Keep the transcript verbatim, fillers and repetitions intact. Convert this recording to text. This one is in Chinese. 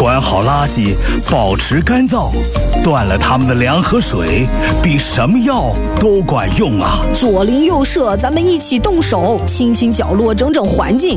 管好垃圾，保持干燥，断了它们的粮和水，比什么药都管用啊！ 左邻右舍，咱们一起动手，清清角落，整整环境，